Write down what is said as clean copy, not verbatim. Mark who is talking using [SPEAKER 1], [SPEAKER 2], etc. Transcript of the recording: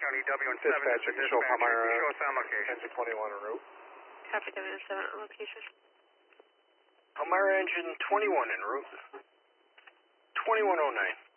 [SPEAKER 1] Charlie W17.
[SPEAKER 2] Dispatch, you can show Palmyra.
[SPEAKER 1] Show us on location.
[SPEAKER 2] Engine 21 en route.
[SPEAKER 3] Copy W17 on location.
[SPEAKER 4] Palmyra engine 21 en route. 2109.